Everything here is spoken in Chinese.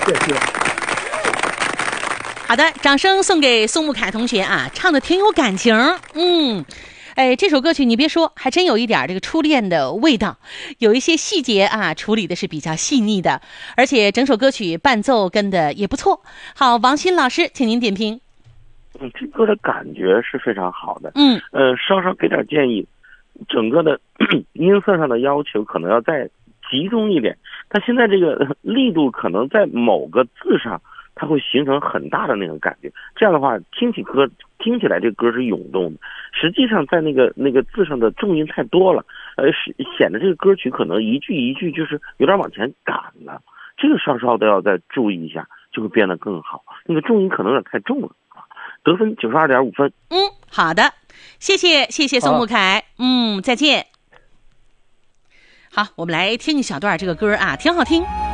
谢谢。 好的，掌声送给宋慕凯同学啊，唱的挺有感情。这首歌曲你别说，还真有一点这个初恋的味道，有一些细节啊处理的是比较细腻的，而且整首歌曲伴奏跟的也不错。好，王鑫老师，请您点评。 这歌的感觉是非常好的。稍稍给点建议，整个的音色上的要求可能要再集中一点，但现在这个力度可能在某个字上它会形成很大的那个感觉，这样的话听起来这个歌是涌动的，实际上在那个字上的重音太多了，显得这个歌曲可能一句一句就是有点往前赶了，这个稍稍的要再注意一下，就会变得更好。那个重音可能有点太重了。得分92.5分。 好的，谢谢宋慕凯。再见。好，我们来听一小段这个歌啊，挺好听。